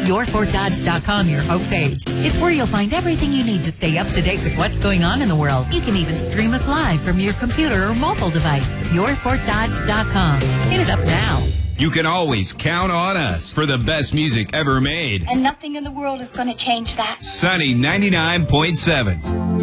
YourFortDodge.com, your homepage. It's where you'll find everything you need to stay up to date with what's going on in the world. You can even stream us live from your computer or mobile device. YourFortDodge.com. Hit it up now. You can always count on us for the best music ever made. And nothing in the world is going to change that. Sunny 99.7.